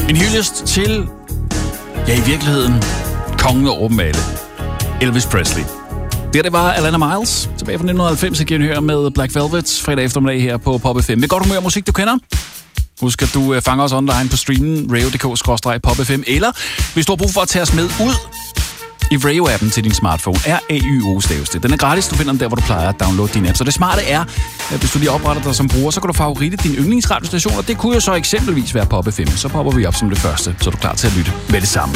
En hyldest til, ja i virkeligheden, kongen over dem alle. Elvis Presley. Det var Alana Miles, tilbage fra 1990, igen her med Black Velvet, fredag eftermiddag her på Pop FM. Med godt humør musik, du kender. Husk, at du fanger os online på streamen, radio.dk/popfm, eller hvis du har brug for at tage os med ud i Radio-appen til din smartphone, RAYO staves det. Den er gratis, du finder den der, hvor du plejer at downloade din app. Så det smarte er, at hvis du lige opretter dig som bruger, så kan du favoritte din yndlingsradiostation, og det kunne jo så eksempelvis være Pop FM. Så popper vi op som det første, så er du klar til at lytte med det samme.